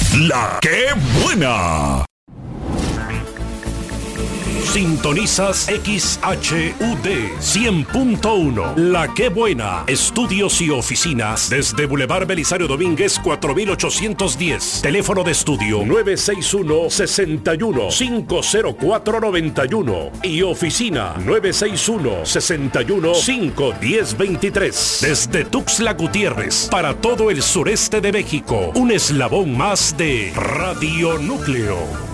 La que buena. Sintonizas XHUD 100.1. La que buena. Estudios y oficinas desde Boulevard Belisario Domínguez 4810. Teléfono de estudio 961-61-50491 y oficina 961-61-51023. Desde Tuxtla Gutiérrez para todo el sureste de México. Un eslabón más de Radio Núcleo.